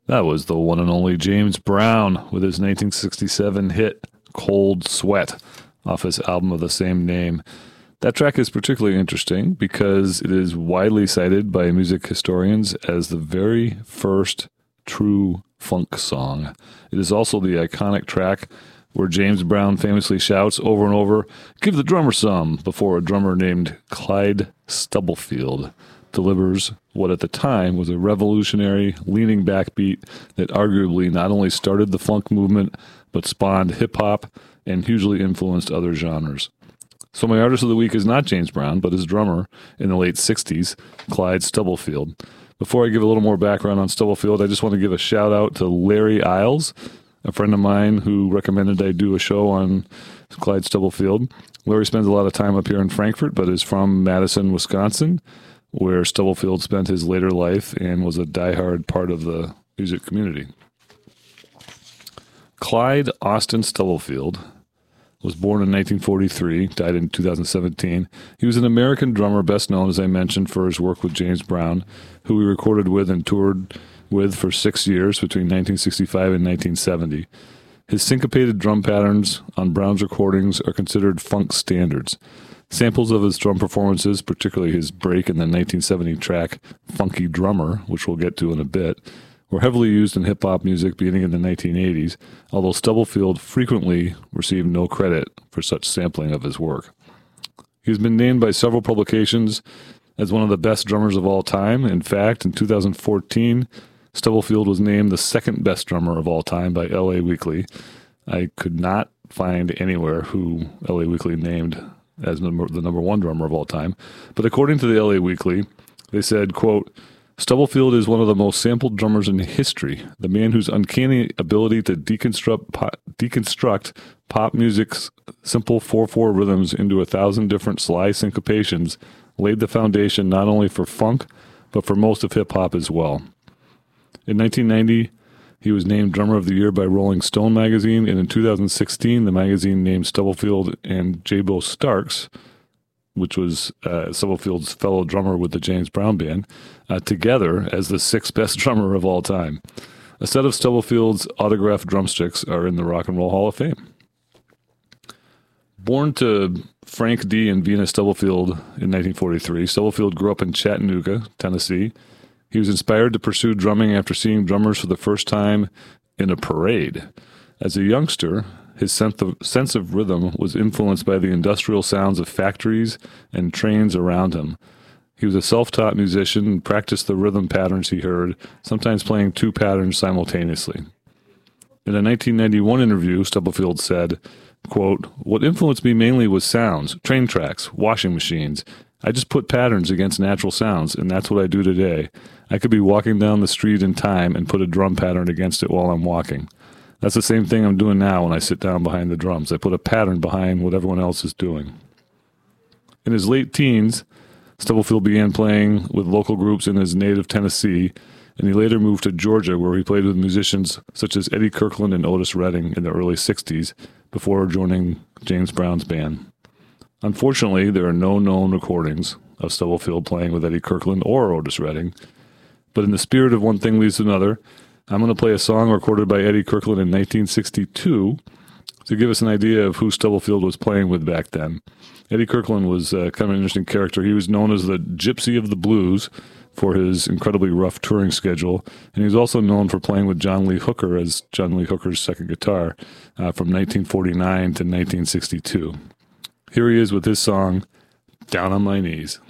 That was the one and only James Brown with his 1967 hit Cold Sweat off his album of the same name. That track is particularly interesting because it is widely cited by music historians as the very first true funk song. It is also the iconic track where James Brown famously shouts over and over, "Give the drummer some," before a drummer named Clyde Stubblefield delivers what at the time was a revolutionary leaning backbeat that arguably not only started the funk movement, but spawned hip-hop and hugely influenced other genres. So my artist of the week is not James Brown, but his drummer in the late 60s, Clyde Stubblefield. Before I give a little more background on Stubblefield, I just want to give a shout out to Larry Isles, a friend of mine who recommended I do a show on Clyde Stubblefield. Larry spends a lot of time up here in Frankfurt, but is from Madison, Wisconsin, where Stubblefield spent his later life and was a diehard part of the music community. Clyde Austin Stubblefield was born in 1943, died in 2017. He was an American drummer best known, as I mentioned, for his work with James Brown, who he recorded with and toured with for 6 years between 1965 and 1970. His syncopated drum patterns on Brown's recordings are considered funk standards. Samples of his drum performances, particularly his break in the 1970 track Funky Drummer, which we'll get to in a bit, were heavily used in hip-hop music beginning in the 1980s, although Stubblefield frequently received no credit for such sampling of his work. He's been named by several publications as one of the best drummers of all time. In fact, in 2014, Stubblefield was named the second best drummer of all time by LA Weekly. I could not find anywhere who LA Weekly named as the number one drummer of all time. But according to the LA Weekly, they said, quote, "Stubblefield is one of the most sampled drummers in history, the man whose uncanny ability to deconstruct pop music's simple 4/4 rhythms into 1,000 different sly syncopations laid the foundation not only for funk, but for most of hip-hop as well." In 1990, he was named Drummer of the Year by Rolling Stone magazine, and in 2016, the magazine named Stubblefield and Jabo Starks, which was Stubblefield's fellow drummer with the James Brown Band, together as the sixth best drummer of all time. A set of Stubblefield's autographed drumsticks are in the Rock and Roll Hall of Fame. Born to Frank D. and Vina Stubblefield in 1943, Stubblefield grew up in Chattanooga, Tennessee. He was inspired to pursue drumming after seeing drummers for the first time in a parade. As a youngster, his sense of rhythm was influenced by the industrial sounds of factories and trains around him. He was a self-taught musician and practiced the rhythm patterns he heard, sometimes playing two patterns simultaneously. In a 1991 interview, Stubblefield said, quote, "What influenced me mainly was sounds, train tracks, washing machines. I just put patterns against natural sounds, and that's what I do today. I could be walking down the street in time and put a drum pattern against it while I'm walking. That's the same thing I'm doing now when I sit down behind the drums. I put a pattern behind what everyone else is doing." In his late teens, Stubblefield began playing with local groups in his native Tennessee, and he later moved to Georgia, where he played with musicians such as Eddie Kirkland and Otis Redding in the early 60s before joining James Brown's band. Unfortunately, there are no known recordings of Stubblefield playing with Eddie Kirkland or Otis Redding, but in the spirit of one thing leads to another, I'm going to play a song recorded by Eddie Kirkland in 1962 to give us an idea of who Stubblefield was playing with back then. Eddie Kirkland was kind of an interesting character. He was known as the Gypsy of the Blues for his incredibly rough touring schedule, and he was also known for playing with John Lee Hooker as John Lee Hooker's second guitar from 1949 to 1962. Here he is with his song, "Down on My Knees."